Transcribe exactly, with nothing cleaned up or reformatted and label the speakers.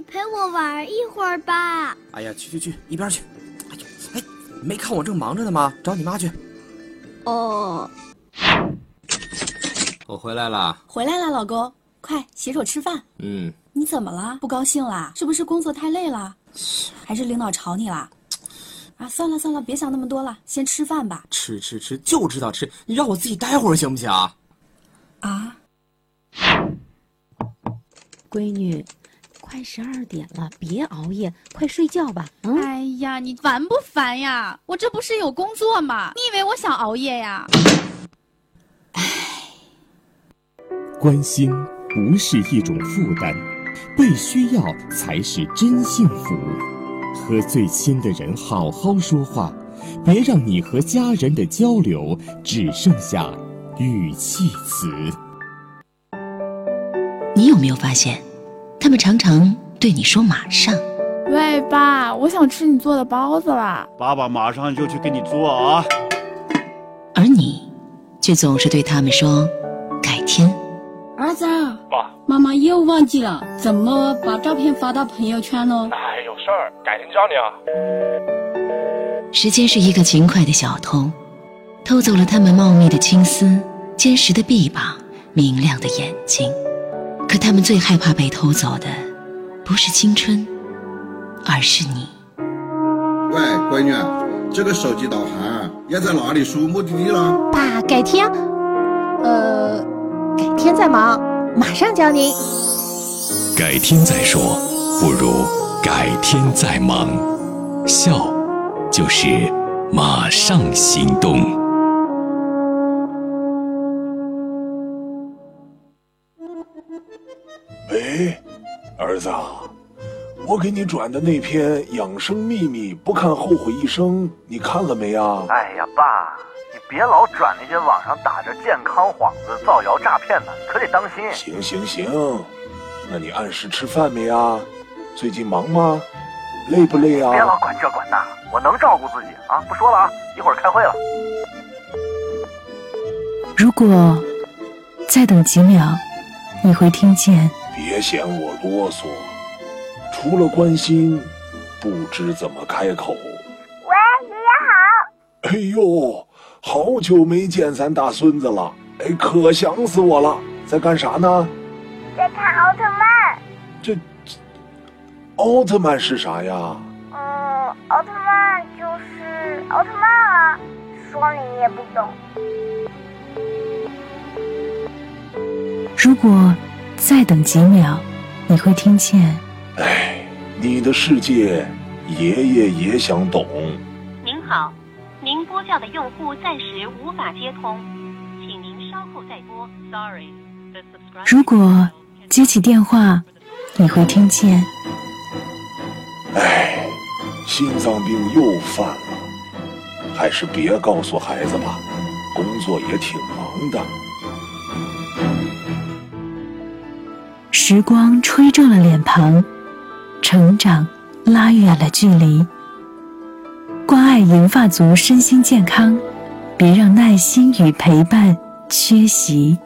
Speaker 1: 陪我玩一会儿吧。
Speaker 2: 哎呀，去去去，一边去！哎呦，哎，没看我正忙着呢吗？找你妈去。
Speaker 1: 哦，
Speaker 2: 我回来了。
Speaker 3: 回来了，老公，快洗手吃饭。
Speaker 2: 嗯。
Speaker 3: 你怎么了？不高兴啦？是不是工作太累了？还是领导吵你啦？啊，算了算了，别想那么多了，先吃饭吧。
Speaker 2: 吃吃吃，就知道吃，你让我自己待会儿行不行？
Speaker 3: 啊，
Speaker 4: 闺女，快十二点了，别熬夜，快睡觉吧。嗯，
Speaker 5: 哎呀，你烦不烦呀？我这不是有工作吗？你以为我想熬夜呀？
Speaker 3: 唉，
Speaker 6: 关心不是一种负担，被需要才是真幸福。和最亲的人好好说话，别让你和家人的交流只剩下语气词。
Speaker 7: 你有没有发现，他们常常对你说马上。
Speaker 8: 喂，爸，我想吃你做的包子啦。
Speaker 9: 爸爸马上就去给你做啊。
Speaker 7: 而你却总是对他们说改天。
Speaker 10: 儿子，爸，妈妈又忘记了怎么把照片发到朋友圈呢？
Speaker 11: 哎，有事儿，改天教你啊。
Speaker 7: 时间是一个勤快的小偷，偷走了他们茂密的青丝、坚实的臂膀、明亮的眼睛。可他们最害怕被偷走的，不是青春，而是你。
Speaker 12: 喂，闺女，这个手机导航要在哪里输目的地了？
Speaker 4: 爸，改天，呃，改天再忙，马上教您。
Speaker 6: 改天再说，不如改天再忙。笑，就是马上行动。
Speaker 13: 喂，儿子，我给你转的那篇《养生秘密》，不看后悔一生，你看了没啊？
Speaker 14: 哎呀，爸，你别老转那些网上打着健康幌子、造谣诈骗的，可得当心。
Speaker 13: 行行行，那你按时吃饭没啊？最近忙吗？累不累啊？
Speaker 14: 别老管这管那，我能照顾自己啊！不说了啊，一会儿开会了。
Speaker 15: 如果再等几秒，你会听见。
Speaker 13: 别嫌我啰嗦，除了关心，不知怎么开口。
Speaker 16: 喂，爷爷好。
Speaker 13: 哎呦，好久没见咱大孙子了，哎，可想死我了。在干啥呢？
Speaker 16: 在看奥特曼。
Speaker 13: 这，这奥特曼是啥呀？
Speaker 16: 嗯，奥特曼就是奥特曼啊，说你也不懂。
Speaker 15: 如果再等几秒，你会听见。
Speaker 13: 哎，你的世界，爷爷也想懂。
Speaker 17: 您好，您拨叫的用户暂时无法接通，请您稍后再拨。Sorry。
Speaker 15: 如果接起电话，你会听见。
Speaker 13: 哎，心脏病又犯了，还是别告诉孩子吧，工作也挺忙的。
Speaker 15: 时光吹皱了脸庞，成长拉远了距离。关爱银发族身心健康，别让耐心与陪伴缺席。